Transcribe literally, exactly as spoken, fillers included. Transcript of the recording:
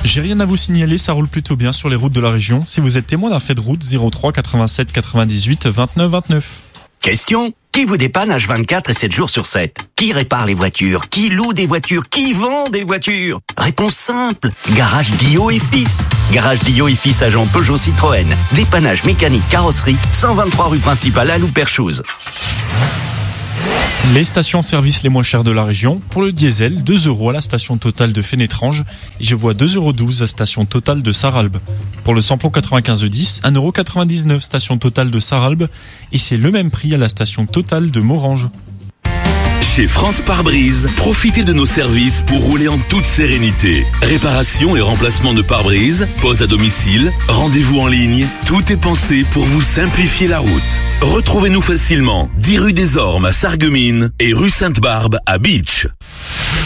J'ai rien à vous signaler, ça roule plutôt bien sur les routes de la région. Si vous êtes témoin d'un fait de route, zéro trois quatre-vingt-sept quatre-vingt-dix-huit vingt-neuf vingt-neuf. Question: qui vous dépanne H vingt-quatre et sept jours sur sept? Qui répare les voitures? Qui loue des voitures? Qui vend des voitures? Réponse simple: Garage Guillot et Fils. Garage Guillot et Fils, agent Peugeot Citroën. Dépannage mécanique, carrosserie, cent vingt-trois rue principale à Louperchouse. Les stations-service les moins chères de la région. Pour le diesel, deux euros à la station Total de Fénétrange. Et je vois deux euros douze à la station Total de Sarralbe. Pour le samplon quatre-vingt-quinze dix, un euro quatre-vingt-dix-neuf station Total de Sarralbe. Et c'est le même prix à la station Total de Morange. Chez France Pare-Brise, profitez de nos services pour rouler en toute sérénité. Réparation et remplacement de pare-brise, pose à domicile, rendez-vous en ligne, tout est pensé pour vous simplifier la route. Retrouvez-nous facilement dix rue des Ormes à Sarreguemines et rue Sainte-Barbe à Beach.